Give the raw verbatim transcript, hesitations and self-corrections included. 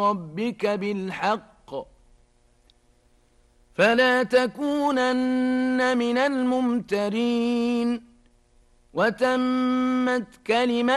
ربك بالحق فلا تكونن من الممترين وتمت كلمة